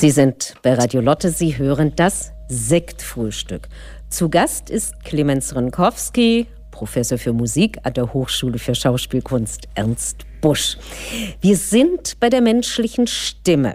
Sie sind bei Radio Lotte, Sie hören das Sektfrühstück. Zu Gast ist Clemens Rynckowski, Professor für Musik an der Hochschule für Schauspielkunst Ernst Busch. Wir sind bei der menschlichen Stimme.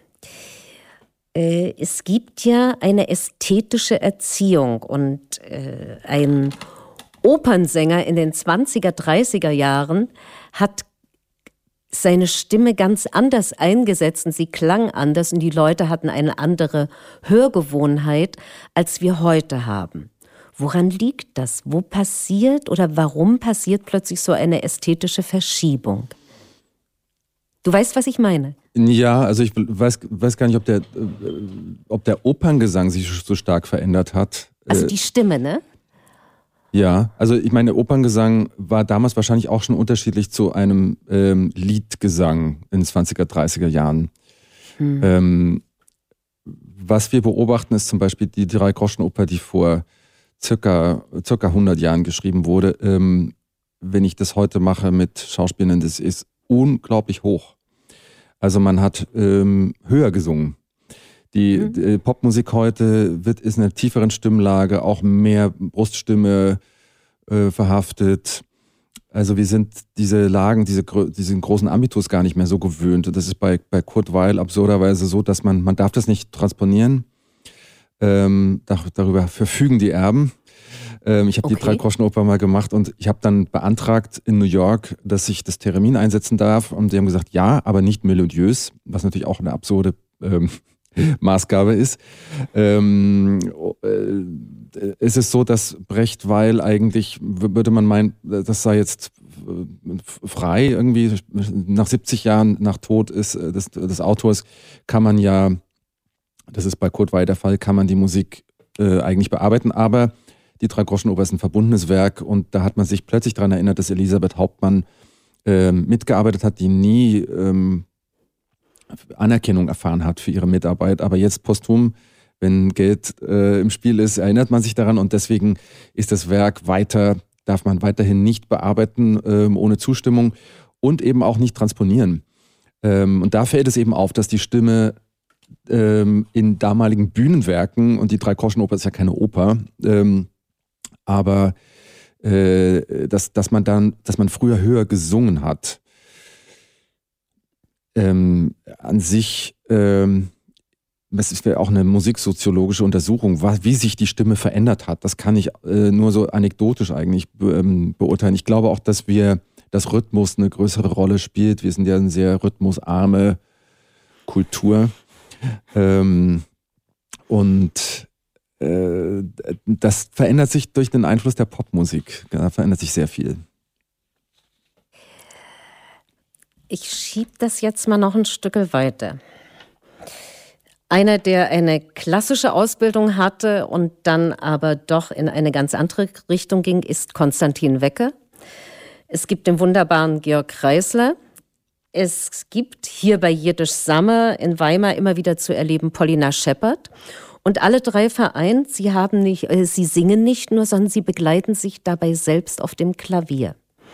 Es gibt ja eine ästhetische Erziehung und ein Opernsänger in den 20er, 30er Jahren hat seine Stimme ganz anders eingesetzt und sie klang anders und die Leute hatten eine andere Hörgewohnheit, als wir heute haben. Woran liegt das? Wo passiert oder warum passiert plötzlich so eine ästhetische Verschiebung? Du weißt, was ich meine? Ja, also ich weiß gar nicht, ob der Operngesang sich so stark verändert hat. Also die Stimme, ne? Ja, also ich meine, der Operngesang war damals wahrscheinlich auch schon unterschiedlich zu einem Liedgesang in den 20er, 30er Jahren. Was wir beobachten, ist zum Beispiel die Drei-Groschen-Oper, die vor circa 100 Jahren geschrieben wurde. Wenn ich das heute mache mit Schauspielern, das ist unglaublich hoch. Also man hat höher gesungen. Die Popmusik heute ist in einer tieferen Stimmlage, auch mehr Bruststimme verhaftet. Also wir sind diese Lagen, diesen großen Ambitus gar nicht mehr so gewöhnt. Und das ist bei Kurt Weill absurderweise so, dass man darf das nicht transponieren. Darüber verfügen die Erben. Ich habe die Drei-Groschen-Oper mal gemacht und ich habe dann beantragt in New York, dass ich das Theremin einsetzen darf. Und sie haben gesagt, ja, aber nicht melodiös, was natürlich auch eine absurde Maßgabe ist. Es ist so, dass Brecht Weil eigentlich, würde man meinen, das sei jetzt frei irgendwie, nach 70 Jahren nach Tod des Autors kann man ja, das ist bei Kurt Weill der Fall, kann man die Musik eigentlich bearbeiten, aber die Drei-Groschen-Oper ist ein verbundenes Werk und da hat man sich plötzlich daran erinnert, dass Elisabeth Hauptmann mitgearbeitet hat, die nie Anerkennung erfahren hat für ihre Mitarbeit, aber jetzt posthum, wenn Geld im Spiel ist, erinnert man sich daran und deswegen ist das Werk darf man weiterhin nicht bearbeiten ohne Zustimmung und eben auch nicht transponieren. Und da fällt es eben auf, dass die Stimme in damaligen Bühnenwerken, und die Drei-Groschen-Oper ist ja keine Oper, aber dass man früher höher gesungen hat. An sich, das ist auch eine musiksoziologische Untersuchung, wie sich die Stimme verändert hat. Das kann ich nur so anekdotisch eigentlich beurteilen. Ich glaube auch, dass Rhythmus eine größere Rolle spielt. Wir sind ja eine sehr rhythmusarme Kultur. Und das verändert sich durch den Einfluss der Popmusik. Da verändert sich sehr viel. Ich schiebe das jetzt mal noch ein Stück weiter. Einer, der eine klassische Ausbildung hatte und dann aber doch in eine ganz andere Richtung ging, ist Konstantin Wecker. Es gibt den wunderbaren Georg Kreisler. Es gibt hier bei Jiddisch Summer in Weimar immer wieder zu erleben Polina Scheppert. Und alle drei vereint, sie singen nicht nur, sondern sie begleiten sich dabei selbst auf dem Klavier.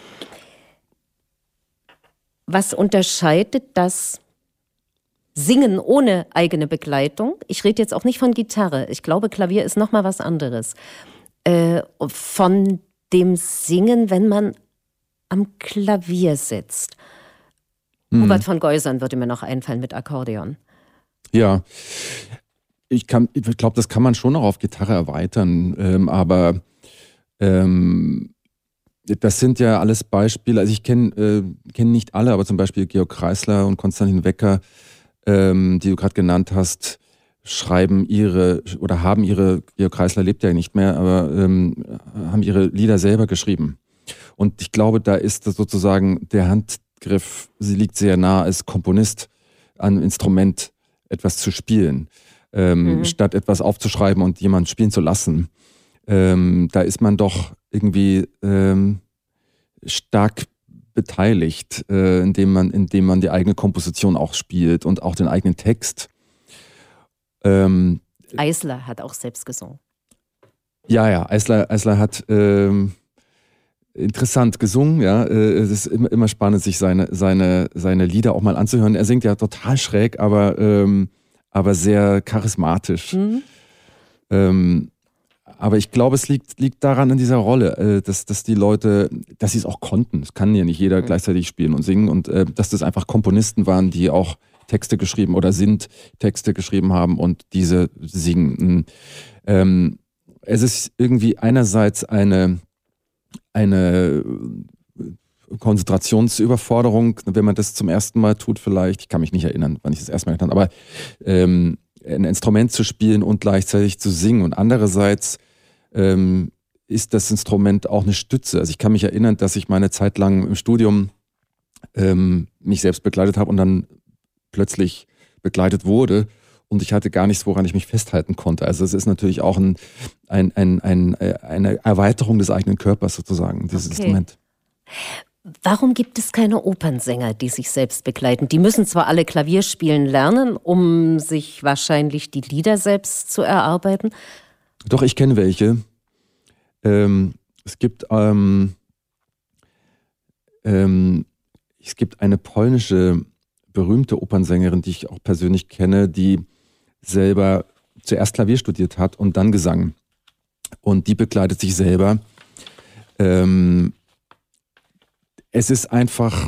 Was unterscheidet das Singen ohne eigene Begleitung? Ich rede jetzt auch nicht von Gitarre. Ich glaube, Klavier ist noch mal was anderes. Von dem Singen, wenn man am Klavier sitzt. Hubert von Geusern würde mir noch einfallen mit Akkordeon. Ja, ich glaube, das kann man schon noch auf Gitarre erweitern, aber das sind ja alles Beispiele. Also ich kenne nicht alle, aber zum Beispiel Georg Kreisler und Konstantin Wecker, die du gerade genannt hast, haben Georg Kreisler lebt ja nicht mehr, aber haben ihre Lieder selber geschrieben. Und ich glaube, da ist das sozusagen der Handgriff, sie liegt sehr nah als Komponist an Instrument etwas zu spielen, statt etwas aufzuschreiben und jemanden spielen zu lassen. Da ist man doch irgendwie stark beteiligt, indem man die eigene Komposition auch spielt und auch den eigenen Text. Eisler hat auch selbst gesungen. Ja, Eisler hat interessant gesungen, ja. Es ist immer spannend, sich seine Lieder auch mal anzuhören. Er singt ja total schräg, aber aber sehr charismatisch. Aber ich glaube, es liegt daran in dieser Rolle, dass die Leute, dass sie es auch konnten. Es kann ja nicht jeder gleichzeitig spielen und singen und dass das einfach Komponisten waren, die auch Texte geschrieben oder Texte geschrieben haben und diese singen. Es ist irgendwie einerseits eine Konzentrationsüberforderung, wenn man das zum ersten Mal tut vielleicht. Ich kann mich nicht erinnern, wann ich das erste Mal getan habe, aber ein Instrument zu spielen und gleichzeitig zu singen. Und andererseits ist das Instrument auch eine Stütze. Also ich kann mich erinnern, dass ich meine Zeit lang im Studium mich selbst begleitet habe und dann plötzlich begleitet wurde und ich hatte gar nichts, woran ich mich festhalten konnte. Also es ist natürlich auch eine Erweiterung des eigenen Körpers sozusagen, dieses Instrument. Warum gibt es keine Opernsänger, die sich selbst begleiten? Die müssen zwar alle Klavier spielen lernen, um sich wahrscheinlich die Lieder selbst zu erarbeiten. Doch, ich kenne welche. Es gibt eine polnische berühmte Opernsängerin, die ich auch persönlich kenne, die selber zuerst Klavier studiert hat und dann Gesang. Und die begleitet sich selber. Es ist einfach,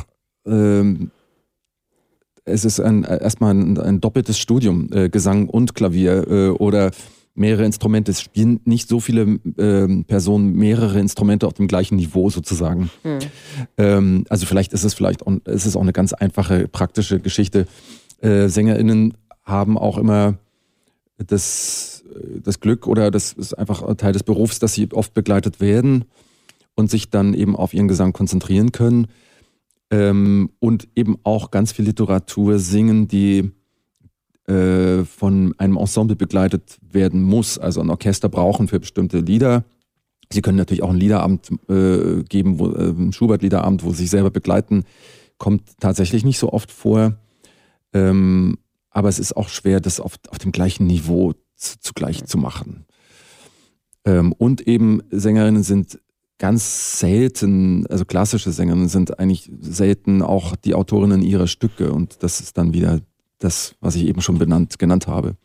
erstmal ein doppeltes Studium, Gesang und Klavier oder mehrere Instrumente. Es spielen nicht so viele Personen mehrere Instrumente auf dem gleichen Niveau sozusagen. Also vielleicht ist es auch eine ganz einfache, praktische Geschichte. SängerInnen haben auch immer das Glück oder das ist einfach Teil des Berufs, dass sie oft begleitet werden und sich dann eben auf ihren Gesang konzentrieren können und eben auch ganz viel Literatur singen, die von einem Ensemble begleitet werden muss. Also ein Orchester brauchen für bestimmte Lieder. Sie können natürlich auch ein Liederabend geben, ein Schubert-Liederabend, wo sie sich selber begleiten. Kommt tatsächlich nicht so oft vor. Aber es ist auch schwer, das auf dem gleichen Niveau zugleich zu machen. Und eben Sängerinnen sind ganz selten, also klassische Sängerinnen sind eigentlich selten auch die Autorinnen ihrer Stücke. Und das ist dann wieder das, was ich eben schon genannt habe.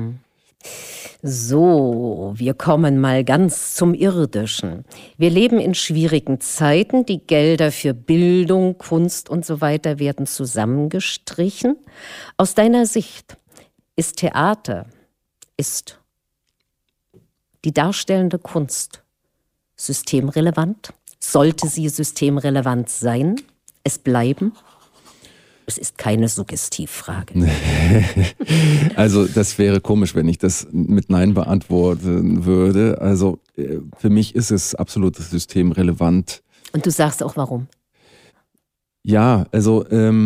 So, wir kommen mal ganz zum Irdischen. Wir leben in schwierigen Zeiten. Die Gelder für Bildung, Kunst und so weiter werden zusammengestrichen. Aus deiner Sicht ist Theater, ist die darstellende Kunst systemrelevant? Sollte sie systemrelevant sein? Es bleiben? Es ist keine Suggestivfrage. Also das wäre komisch, wenn ich das mit Nein beantworten würde. Also für mich ist es absolut systemrelevant. Und du sagst auch warum? Ja, also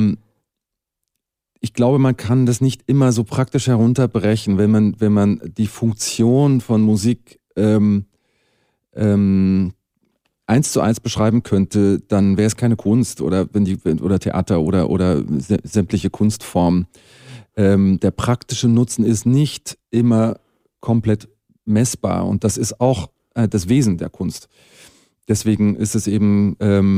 ich glaube, man kann das nicht immer so praktisch herunterbrechen, wenn man die Funktion von Musik 1:1 beschreiben könnte, dann wäre es keine Kunst oder Theater oder sämtliche Kunstformen. Der praktische Nutzen ist nicht immer komplett messbar und das ist auch das Wesen der Kunst. Deswegen ist es eben,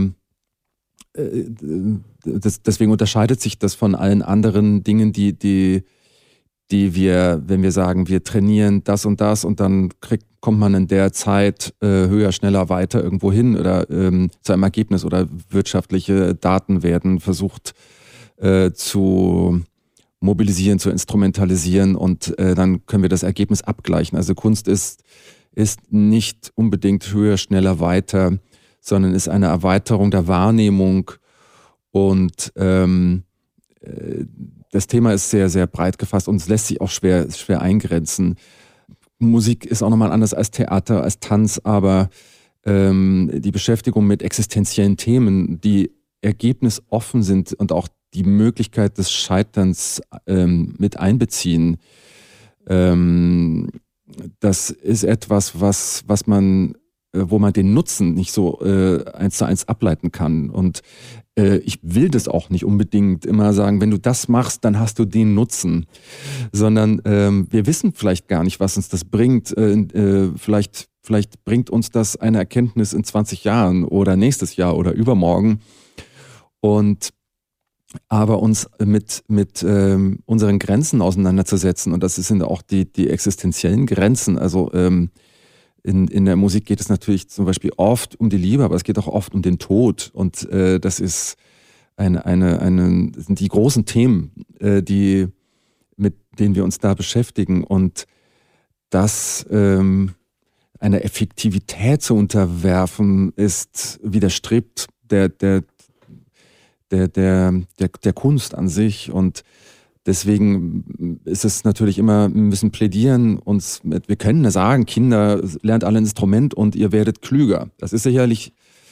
deswegen unterscheidet sich das von allen anderen Dingen, die wir, wenn wir sagen, wir trainieren das und dann kommt man in der Zeit höher, schneller, weiter irgendwo hin oder zu einem Ergebnis oder wirtschaftliche Daten werden versucht zu mobilisieren, zu instrumentalisieren und dann können wir das Ergebnis abgleichen. Also Kunst ist nicht unbedingt höher, schneller, weiter, sondern ist eine Erweiterung der Wahrnehmung und das Thema ist sehr, sehr breit gefasst und es lässt sich auch schwer eingrenzen. Musik ist auch nochmal anders als Theater, als Tanz, aber die Beschäftigung mit existenziellen Themen, die ergebnisoffen sind und auch die Möglichkeit des Scheiterns mit einbeziehen, das ist etwas, wo man den Nutzen nicht so 1:1 ableiten kann. Und ich will das auch nicht unbedingt immer sagen, wenn du das machst, dann hast du den Nutzen. Sondern wir wissen vielleicht gar nicht, was uns das bringt. Vielleicht bringt uns das eine Erkenntnis in 20 Jahren oder nächstes Jahr oder übermorgen. Und aber uns mit unseren Grenzen auseinanderzusetzen. Und das sind auch die existenziellen Grenzen. Also in der Musik geht es natürlich zum Beispiel oft um die Liebe, aber es geht auch oft um den Tod. Und das ist sind die großen Themen, mit denen wir uns da beschäftigen. Und das einer Effektivität zu unterwerfen, widerstrebt der Kunst an sich. Und deswegen ist es natürlich immer, wir müssen plädieren, wir können sagen, Kinder, lernt alle ein Instrument und ihr werdet klüger. Das ist sicherlich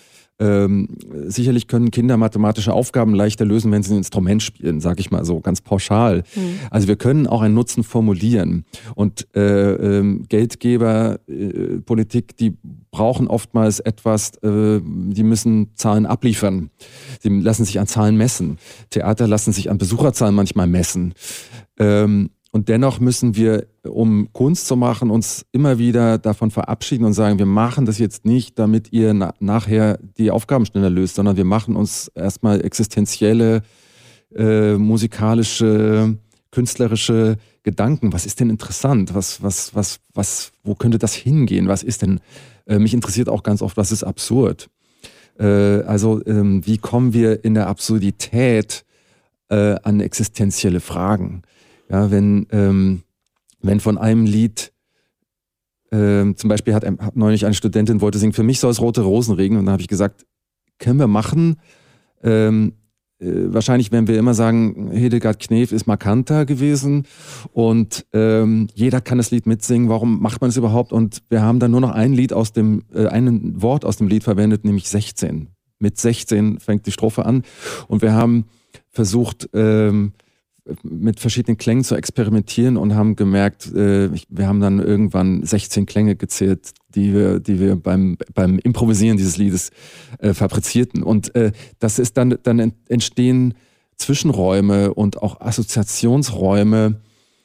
können Kinder mathematische Aufgaben leichter lösen, wenn sie ein Instrument spielen, sage ich mal so ganz pauschal. Also wir können auch einen Nutzen formulieren. Und Geldgeber, Politik, die brauchen oftmals etwas, die müssen Zahlen abliefern. Sie lassen sich an Zahlen messen. Theater lassen sich an Besucherzahlen manchmal messen. Und dennoch müssen wir, um Kunst zu machen, uns immer wieder davon verabschieden und sagen, wir machen das jetzt nicht, damit ihr nachher die Aufgaben schneller löst, sondern wir machen uns erstmal existenzielle, musikalische, künstlerische Gedanken. Was ist denn interessant? Wo könnte das hingehen? Was ist denn, mich interessiert auch ganz oft, was ist absurd? Wie kommen wir in der Absurdität an existenzielle Fragen? Ja, wenn von einem Lied, zum Beispiel hat neulich eine Studentin wollte singen, für mich soll es rote Rosen regnen, und dann habe ich gesagt, können wir machen. Wahrscheinlich werden wir immer sagen, Hildegard Knef ist markanter gewesen und jeder kann das Lied mitsingen. Warum macht man es überhaupt? Und wir haben dann nur noch ein Wort aus dem Lied verwendet, nämlich 16. Mit 16 fängt die Strophe an, und wir haben versucht, mit verschiedenen Klängen zu experimentieren und haben gemerkt, wir haben dann irgendwann 16 Klänge gezählt, die wir beim Improvisieren dieses Liedes fabrizierten. Und das ist dann entstehen Zwischenräume und auch Assoziationsräume.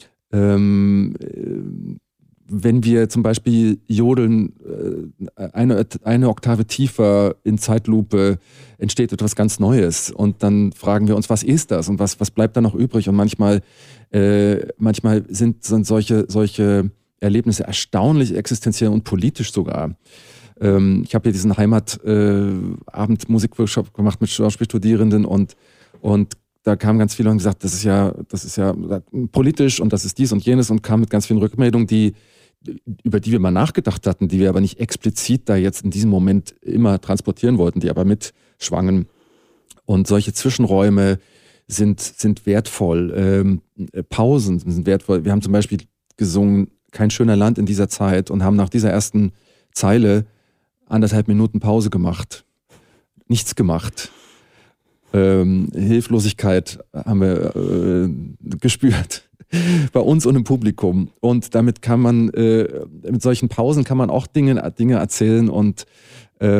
Wenn wir zum Beispiel jodeln, eine Oktave tiefer in Zeitlupe, entsteht etwas ganz Neues. Und dann fragen wir uns, was ist das? Und was bleibt da noch übrig? Und manchmal sind solche Erlebnisse erstaunlich existenziell und politisch sogar. Ich habe hier diesen Heimatabend-Musikworkshop gemacht mit Schauspielstudierenden und da kamen ganz viele und gesagt, das ist ja politisch und das ist dies und jenes, und kamen mit ganz vielen Rückmeldungen, über die wir mal nachgedacht hatten, die wir aber nicht explizit da jetzt in diesem Moment immer transportieren wollten, die aber mitschwangen. Und solche Zwischenräume sind wertvoll. Pausen sind wertvoll. Wir haben zum Beispiel gesungen, Kein schöner Land in dieser Zeit, und haben nach dieser ersten Zeile 1,5 Minuten Pause gemacht. Nichts gemacht. Hilflosigkeit haben wir gespürt. Bei uns und im Publikum. Und damit kann man, mit solchen Pausen kann man auch Dinge erzählen. Und da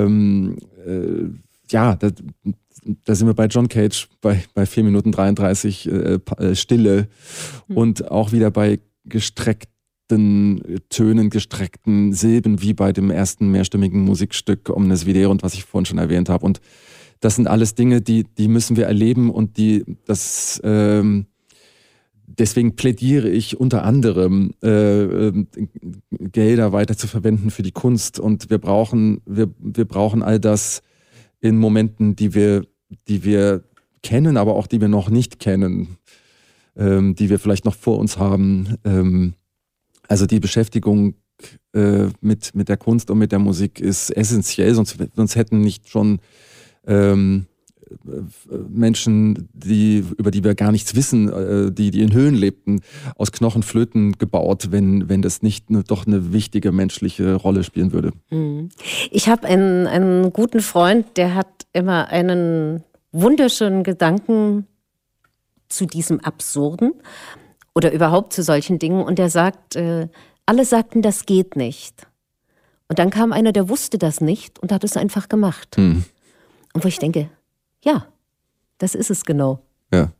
sind wir bei John Cage bei 4 Minuten 33 Stille und auch wieder bei gestreckten Tönen, gestreckten Silben, wie bei dem ersten mehrstimmigen Musikstück Omnes Video, und was ich vorhin schon erwähnt habe. Und das sind alles Dinge, die müssen wir erleben, und deswegen plädiere ich unter anderem, Gelder weiter zu verwenden für die Kunst. Und wir brauchen all das in Momenten, die wir kennen, aber auch die wir noch nicht kennen, die wir vielleicht noch vor uns haben. Also die Beschäftigung mit der Kunst und mit der Musik ist essentiell, sonst hätten nicht schon Menschen, über die wir gar nichts wissen, die in Höhlen lebten, aus Knochen Flöten gebaut, wenn das nicht doch eine wichtige menschliche Rolle spielen würde. Ich habe einen guten Freund, der hat immer einen wunderschönen Gedanken zu diesem Absurden oder überhaupt zu solchen Dingen, und der sagt, alle sagten, das geht nicht. Und dann kam einer, der wusste das nicht und hat es einfach gemacht. Und wo ich denke, ja, das ist es genau. Ja.